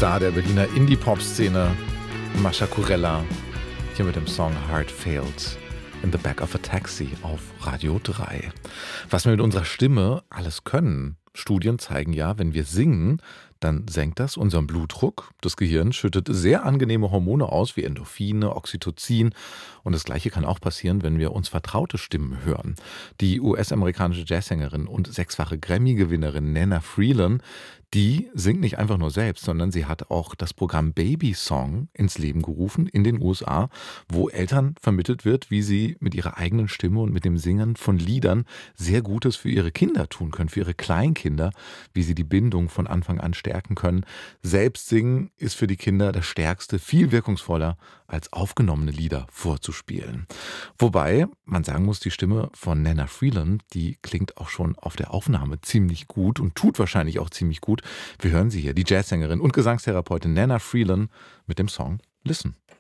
Star der Berliner Indie-Pop-Szene, Mascha Kurella, hier mit dem Song Heart Failed in the Back of a Taxi auf Radio 3. Was wir mit unserer Stimme alles können. Studien zeigen ja, wenn wir singen, dann senkt das unseren Blutdruck. Das Gehirn schüttet sehr angenehme Hormone aus, wie Endorphine, Oxytocin. Und das Gleiche kann auch passieren, wenn wir uns vertraute Stimmen hören. Die US-amerikanische Jazzsängerin und 6-fache Grammy-Gewinnerin Nana Freeland, die singt nicht einfach nur selbst, sondern sie hat auch das Programm Baby Song ins Leben gerufen in den USA, wo Eltern vermittelt wird, wie sie mit ihrer eigenen Stimme und mit dem Singen von Liedern sehr Gutes für ihre Kinder tun können, für ihre Kleinkinder, wie sie die Bindung von Anfang an stärken können. Selbst singen ist für die Kinder das Stärkste, viel wirkungsvoller als aufgenommene Lieder vorzuspielen. Wobei man sagen muss, die Stimme von Nana Freeland, die klingt auch schon auf der Aufnahme ziemlich gut und tut wahrscheinlich auch ziemlich gut. Wir hören sie hier, die Jazzsängerin und Gesangstherapeutin Nana Freeland mit dem Song Listen.